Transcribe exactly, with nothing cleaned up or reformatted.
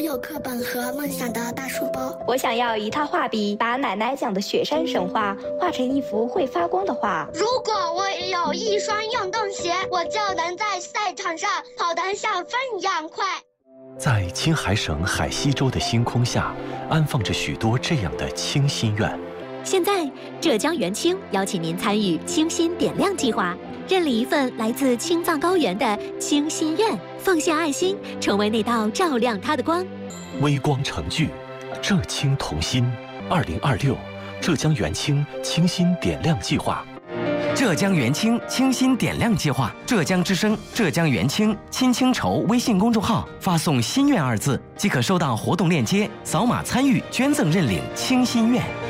有课本和梦想的大书包。 我想要一套画笔，把奶奶讲的雪山神话画成一幅会发光的画。 如果我有一双运动鞋，我就能在赛场上跑得像风一样快。 在青海省海西州的星空下，安放着许多这样的清心愿。 现在，浙江元清邀请您参与清心点亮计划，认领一份来自青藏高原的清心愿，奉献爱心，成为那道照亮它的光。 微光成炬，浙青同心。二零二六，浙江元清清心点亮计划。 浙江元清清心点亮计划，浙江之声、浙江元清亲清筹微信公众号发送“心愿”二字，即可收到活动链接，扫码参与捐赠认领清心愿。